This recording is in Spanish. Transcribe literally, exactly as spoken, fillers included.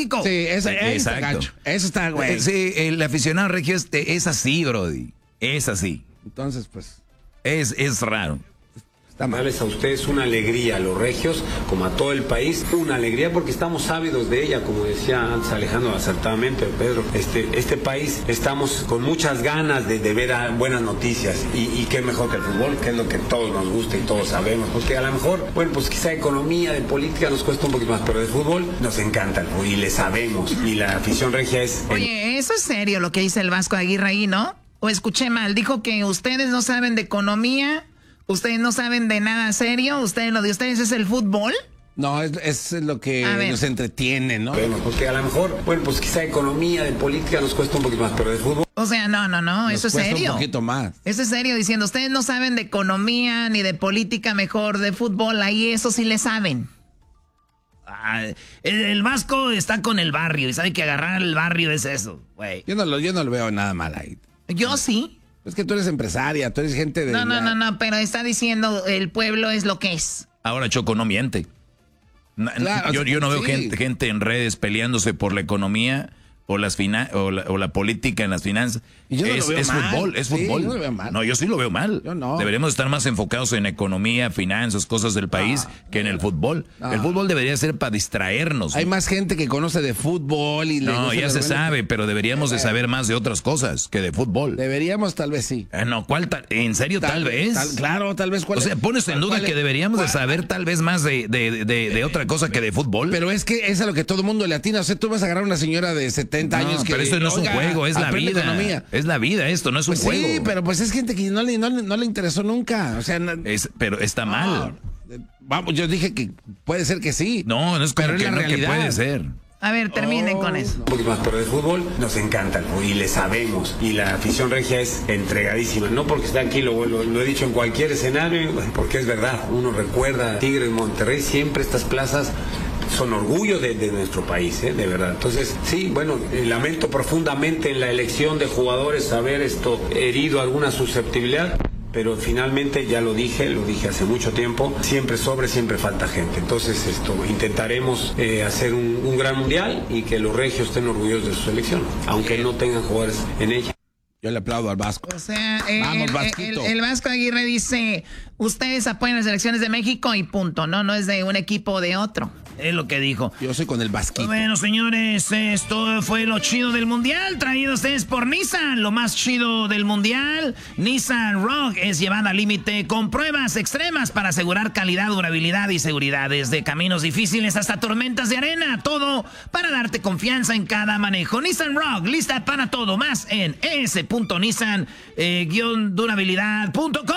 México. Sí, eso, eso está gacho. Eso está, güey. Sí, el aficionado regio es, es así, brody. Es así. Entonces, pues... Es, es raro. Darles a ustedes una alegría a los regios, como a todo el país, una alegría porque estamos ávidos de ella, como decía antes Alejandro acertadamente, Pedro. Este, este país estamos con muchas ganas de, de ver a buenas noticias y, y qué mejor que el fútbol, que es lo que todos nos gusta y todos sabemos, porque a lo mejor, bueno, pues quizá economía, de política nos cuesta un poquito más, pero de fútbol nos encanta el fútbol y le sabemos y la afición regia es... El... Oye, eso es serio lo que dice el Vasco Aguirre ahí, ¿no? O escuché mal, dijo que ustedes no saben de economía... ¿Ustedes no saben de nada serio? ¿Ustedes lo de ustedes es el fútbol? No, es, es lo que nos entretiene, ¿no? Bueno, porque a lo mejor, bueno, pues quizá economía, de política nos cuesta un poquito más, pero de fútbol... O sea, no, no, no, nos eso es cuesta serio. un poquito más. Eso es serio, diciendo, ustedes no saben de economía ni de política, mejor de fútbol, ahí eso sí le saben. Ah, el, el Vasco está con el barrio y sabe que agarrar el barrio es eso, güey. Yo no lo, yo no lo veo nada mal ahí. Yo sí. Es que tú eres empresaria, tú eres gente de... No, no, no, no, pero está diciendo el pueblo es lo que es. Ahora Choco no miente. Claro, yo, yo no veo sí. gente, gente en redes peleándose por la economía o las fina, o, la, o la política en las finanzas. Y yo no es lo veo es mal. fútbol, es sí, fútbol. Yo no, lo veo mal. No, yo sí lo veo mal. Yo no. Deberíamos estar más enfocados en economía, finanzas, cosas del país no, que en el fútbol. No. El fútbol debería ser para distraernos. Hay ¿no? más gente que conoce de fútbol y... No, ya se sabe, pero deberíamos de saber más de otras cosas que de fútbol. Deberíamos, tal vez sí. Eh, no, ¿cuál tal? ¿En serio tal, tal vez? Tal, claro, tal vez. ¿Cuál o sea, pones en duda que deberíamos de saber tal vez más de, de, de, de otra cosa que de fútbol. Pero es que es a lo que todo el mundo le atina. O sea, tú vas a agarrar a una señora de setenta no, años que... pero esto no es un juego, es la vida. Economía. Es la vida, esto no es pues un juego. Sí, pero pues es gente que no le, no, no le interesó nunca. O sea, no, es, pero está mal. No, vamos, yo dije que puede ser que sí. No, no es como pero que, es la no realidad. que puede ser. A ver, terminen oh, con eso. Un poquito más, pero de fútbol nos encanta el fútbol y le sabemos. Y la afición regia es entregadísima. No porque está aquí, lo, lo, lo he dicho en cualquier escenario, porque es verdad. Uno recuerda Tigres, Monterrey, siempre estas plazas son orgullo de, de nuestro país, ¿eh? De verdad. Entonces, sí, bueno, lamento profundamente en la elección de jugadores haber esto herido alguna susceptibilidad. Pero finalmente, ya lo dije, lo dije hace mucho tiempo, siempre sobre, siempre falta gente. Entonces esto intentaremos eh, hacer un, un gran mundial y que los regios estén orgullosos de su selección, aunque no tengan jugadores en ella. Yo le aplaudo al Vasco. O sea, el, Vamos, el, el, el Vasco Aguirre dice, ustedes apoyan las elecciones de México y punto, ¿no? No es de un equipo o de otro. Es lo que dijo. Yo soy con el Vasquito. Bueno, señores, esto fue lo chido del Mundial, traído a ustedes por Nissan. Lo más chido del Mundial, Nissan Rogue es llevada al límite con pruebas extremas para asegurar calidad, durabilidad y seguridad. Desde caminos difíciles hasta tormentas de arena, todo para darte confianza en cada manejo. Nissan Rogue, lista para todo, más en es punto nissan durabilidad punto com.